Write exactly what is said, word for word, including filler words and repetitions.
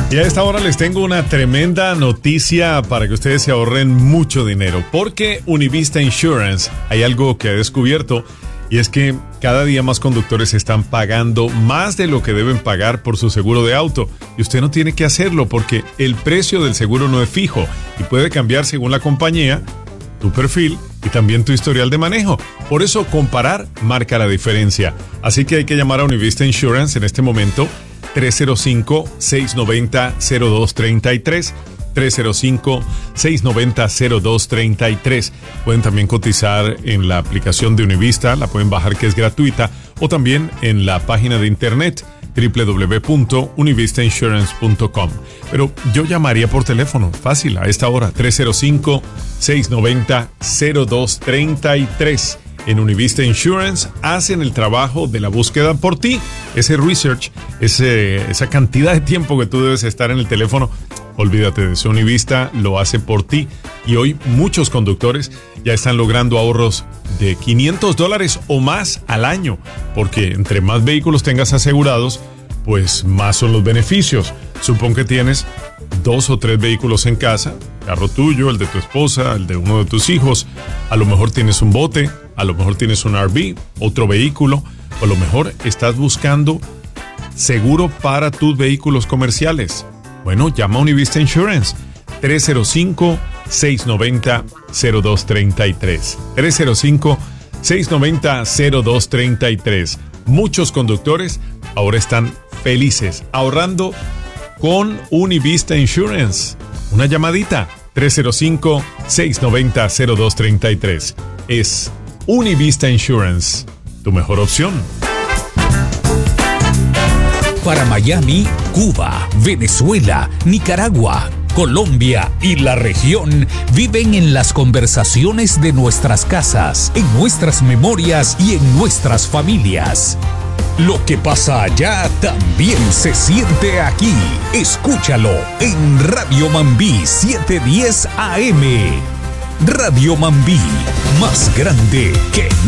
Y a esta hora les tengo una tremenda noticia para que ustedes se ahorren mucho dinero, porque Univista Insurance hay algo que ha descubierto, y es que cada día más conductores están pagando más de lo que deben pagar por su seguro de auto, y usted no tiene que hacerlo porque el precio del seguro no es fijo y puede cambiar según la compañía, tu perfil y también tu historial de manejo. Por eso comparar marca la diferencia. Así que hay que llamar a Univista Insurance en este momento, tres cero cinco, seis nueve cero, cero dos tres tres, tres cero cinco, seis nueve cero, cero dos tres tres. Pueden también cotizar en la aplicación de Univista, la pueden bajar, que es gratuita, o también en la página de internet doble u doble u doble u punto univista insurance punto com. Pero yo llamaría por teléfono, fácil, a esta hora, tres cero cinco, seis nueve cero, cero dos tres tres. En Univista Insurance hacen el trabajo de la búsqueda por ti. Ese research, ese, esa cantidad de tiempo que tú debes estar en el teléfono, olvídate de eso. Univista lo hace por ti. Y hoy muchos conductores ya están logrando ahorros de quinientos dólares o más al año, porque entre más vehículos tengas asegurados, pues más son los beneficios. Supón que tienes dos o tres vehículos en casa, carro tuyo, el de tu esposa, el de uno de tus hijos, a lo mejor tienes un bote, a lo mejor tienes un R V, otro vehículo, o a lo mejor estás buscando seguro para tus vehículos comerciales. Bueno, llama a Univista Insurance, tres cero cinco, seis nueve cero, cero dos tres tres, tres cero cinco, seis nueve cero, cero dos tres tres. Muchos conductores ahora están felices ahorrando con Univista Insurance. Una llamadita, tres cero cinco, seis nueve cero, cero dos tres tres. Es Univista Insurance, tu mejor opción. Para Miami, Cuba, Venezuela, Nicaragua, Colombia y la región viven en las conversaciones de nuestras casas, en nuestras memorias y en nuestras familias. Lo que pasa allá también se siente aquí. Escúchalo en Radio Mambí setecientos diez A M. Radio Mambí, más grande que